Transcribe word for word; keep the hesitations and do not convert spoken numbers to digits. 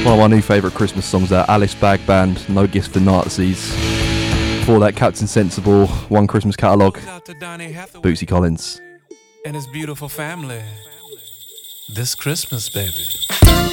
One of my new favourite Christmas songs there, Alice Bag Band, No Gifts for Nazis. Before that, Captain Sensible, One Christmas Catalogue, Bootsy Collins. And his beautiful family. This Christmas, baby.